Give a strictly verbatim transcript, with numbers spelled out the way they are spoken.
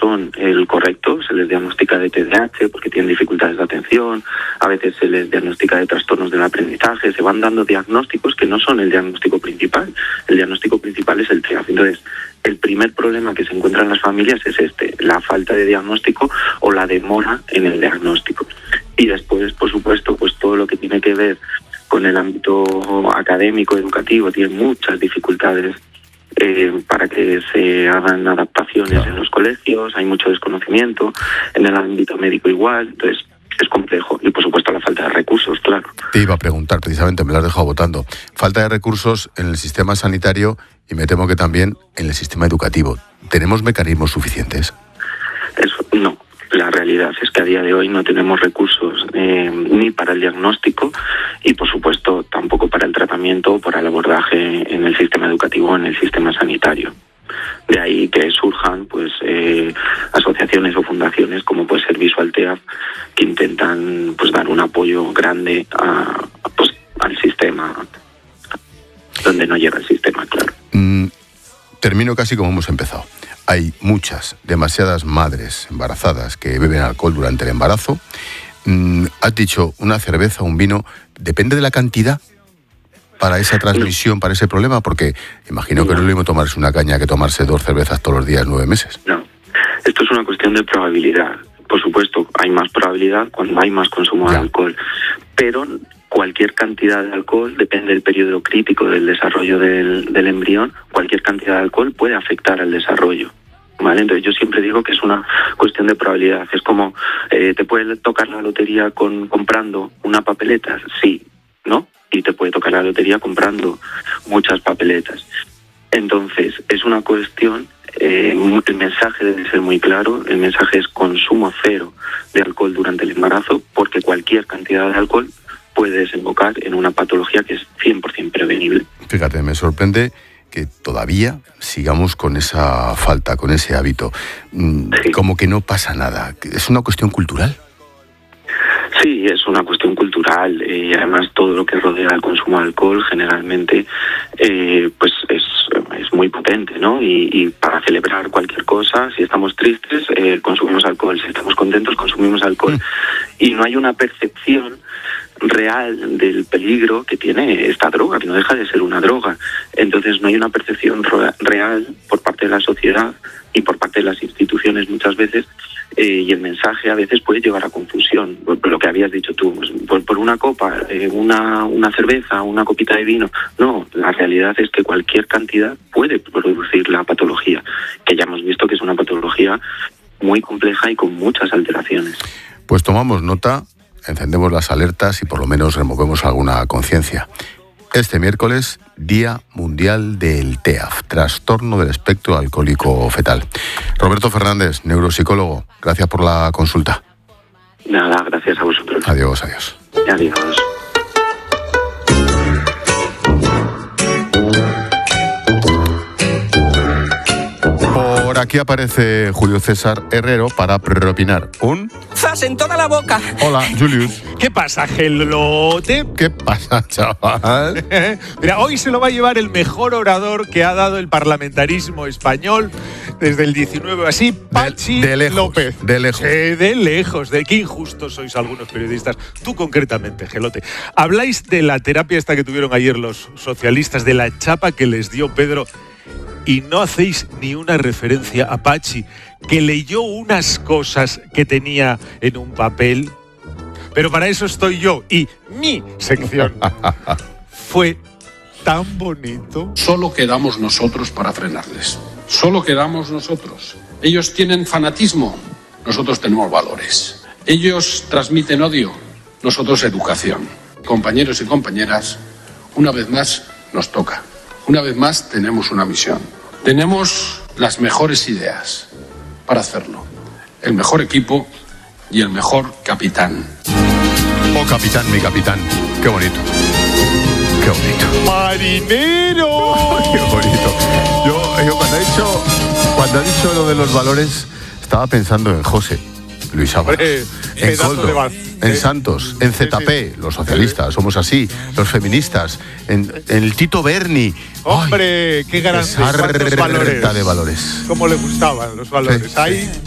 son el correcto, se les diagnostica de T D A H porque tienen dificultades de atención, a veces se les diagnostica de trastornos del aprendizaje, se van dando diagnósticos que no son el diagnóstico principal. El diagnóstico principal es el T E A F. Entonces, el primer problema que se encuentra en las familias es este, la falta de diagnóstico o la demora en el diagnóstico. Y después, por supuesto, pues todo lo que tiene que ver con el ámbito académico, educativo, tiene muchas dificultades eh, para que se hagan adaptaciones claro. en los colegios, hay mucho desconocimiento, en el ámbito médico igual, entonces es complejo. Y por supuesto la falta de recursos, claro. Te iba a preguntar, precisamente me lo has dejado votando. Falta de recursos en el sistema sanitario y me temo que también en el sistema educativo. ¿Tenemos mecanismos suficientes? Eso, no. La realidad es que a día de hoy no tenemos recursos eh, ni para el diagnóstico y, por supuesto, tampoco para el tratamiento o para el abordaje en el sistema educativo o en el sistema sanitario. De ahí que surjan pues eh, asociaciones o fundaciones como puede ser Visual T E A F que intentan pues dar un apoyo grande a, pues, al sistema donde no llega el sistema, claro. Mm, termino casi como hemos empezado. Hay muchas, demasiadas madres embarazadas que beben alcohol durante el embarazo. Mm, has dicho una cerveza, un vino, ¿depende de la cantidad para esa transmisión, no. para ese problema? Porque imagino no. que no es lo mismo tomarse una caña que tomarse dos cervezas todos los días, nueve meses. No, esto es una cuestión de probabilidad. Por supuesto, hay más probabilidad cuando hay más consumo ya. de alcohol, pero cualquier cantidad de alcohol, depende del periodo crítico del desarrollo del, del embrión, cualquier cantidad de alcohol puede afectar al desarrollo. ¿Vale? Entonces yo siempre digo que es una cuestión de probabilidad. Es como, eh, ¿te puede tocar la lotería con comprando una papeleta? Sí, ¿no? Y te puede tocar la lotería comprando muchas papeletas. Entonces, es una cuestión, eh, el mensaje debe ser muy claro, el mensaje es consumo cero de alcohol durante el embarazo, porque cualquier cantidad de alcohol puede desembocar en una patología que es cien por ciento prevenible. Fíjate, me sorprende que todavía sigamos con esa falta, con ese hábito. Sí. Como que no pasa nada. ¿Es una cuestión cultural? Sí, es una cuestión cultural y eh, además todo lo que rodea el consumo de alcohol generalmente eh, pues es, es muy potente, ¿no? Y, y para celebrar cualquier cosa, si estamos tristes, eh, consumimos alcohol, si estamos contentos, consumimos alcohol. Mm. Y no hay una percepción real del peligro que tiene esta droga, que no deja de ser una droga. Entonces no hay una percepción real por parte de la sociedad y por parte de las instituciones muchas veces, eh, y el mensaje a veces puede llevar a confusión, por, por lo que habías dicho tú, pues, por, por una copa, eh, una, una cerveza, una copita de vino. No, la realidad es que cualquier cantidad puede producir la patología, que ya hemos visto que es una patología muy compleja y con muchas alteraciones. Pues tomamos nota, encendemos las alertas y por lo menos removemos alguna conciencia. Este miércoles, Día Mundial del T E A F, Trastorno del Espectro Alcohólico Fetal. Roberto Fernández, neuropsicólogo, gracias por la consulta. Nada, gracias a vosotros. Adiós, adiós. Adiós. Por aquí aparece Julio César Herrero para propinar un... ¡Zas en toda la boca! Hola, Julius. ¿Qué pasa, gelote? ¿Qué pasa, chaval? Mira, hoy se lo va a llevar el mejor orador que ha dado el parlamentarismo español desde el diecinueve, así, Pachi de, de lejos, López. De lejos. Eh, de lejos. De qué injustos sois algunos periodistas. Tú concretamente, gelote. Habláis de la terapia esta que tuvieron ayer los socialistas, de la chapa que les dio Pedro, y no hacéis ni una referencia a Pachi, que leyó unas cosas que tenía en un papel. Pero para eso estoy yo y mi sección. Fue tan bonito. Solo quedamos nosotros para frenarles. Solo quedamos nosotros. Ellos tienen fanatismo, nosotros tenemos valores. Ellos transmiten odio, nosotros educación. Compañeros y compañeras, una vez más nos toca. Una vez más tenemos una misión. Tenemos las mejores ideas para hacerlo. El mejor equipo y el mejor capitán. Oh, capitán, mi capitán. Qué bonito. Qué bonito. ¡Marinero! Qué bonito. Yo, yo cuando, he dicho, cuando ha dicho lo de los valores, estaba pensando en José Luis Ábalos, en Coldo, en ¿eh? Santos, en Z P, los socialistas, somos así, los feministas, en, en el Tito Berni. ¡Hombre, qué grande! Esa valores. de valores. Cómo le gustaban los valores. Sí, Ahí... Sí.